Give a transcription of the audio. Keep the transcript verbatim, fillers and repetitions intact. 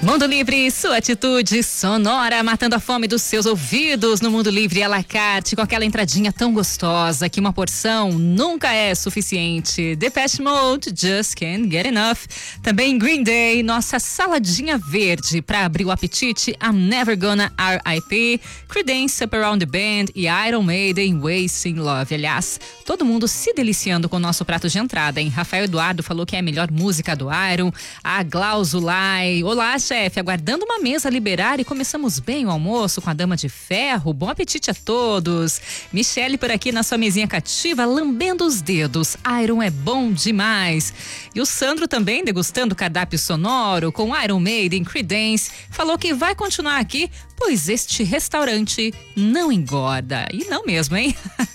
Mundo Livre, sua atitude sonora, matando a fome dos seus ouvidos no Mundo Livre à la carte, com aquela entradinha tão gostosa que uma porção nunca é suficiente. Depeche Mode, Just Can't Get Enough. Também Green Day, nossa saladinha verde para abrir o apetite, I'm Never Gonna R I P. Creedence, Up Around the Band e Iron Maiden, Wasting Love. Aliás, todo mundo se deliciando com o nosso prato de entrada, hein? Rafael Eduardo falou que é a melhor música do Iron. A Glauzulai, olá, chefe, aguardando uma mesa liberar e começamos bem o almoço com a Dama de Ferro. Bom apetite a todos. Michele por aqui na sua mesinha cativa, lambendo os dedos. Iron é bom demais. E o Sandro também degustando cardápio sonoro com Iron Maiden, Creedence. Falou que vai continuar aqui, pois este restaurante não engorda. E não mesmo, hein?